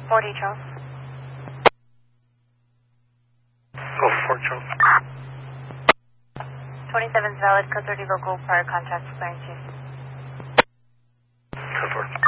40, Charles. Go for it, Charles. 27 is valid, code 30 local, prior contact, clearing 2. Go for it.